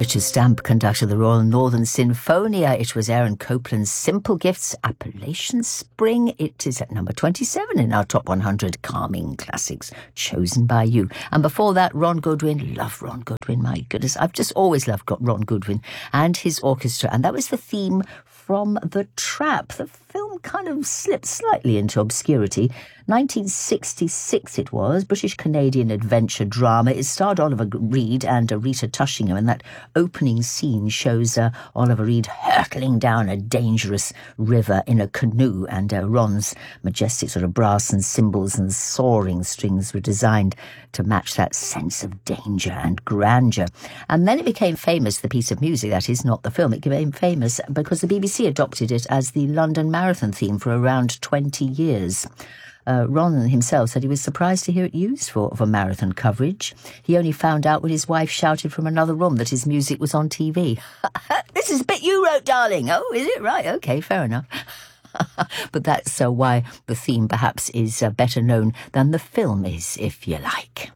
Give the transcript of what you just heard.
Richard Stamp conducted the Royal Northern Sinfonia. It was Aaron Copland's Simple Gifts, Appalachian Spring. It is at number 27 in our top 100 calming classics chosen by you. And before that, Ron Goodwin. Love Ron Goodwin, my goodness. I've just always loved Ron Goodwin and his orchestra. And that was the theme from The Trap. The film kind of slipped slightly into obscurity. 1966 it was, British-Canadian adventure drama. It starred Oliver Reed and Rita Tushingham, and that opening scene shows Oliver Reed hurtling down a dangerous river in a canoe, and Ron's majestic sort of brass and cymbals and soaring strings were designed to match that sense of danger and grandeur. And then it became famous, the piece of music, that is, not the film. It became famous because the BBC adopted it as the London Marathon theme for around 20 years. Ron himself said he was surprised to hear it used for marathon coverage. He only found out when his wife shouted from another room that his music was on TV. This is a bit you wrote, darling. Oh, is it? Right, okay, fair enough. But that's why the theme perhaps is better known than the film is, if you like.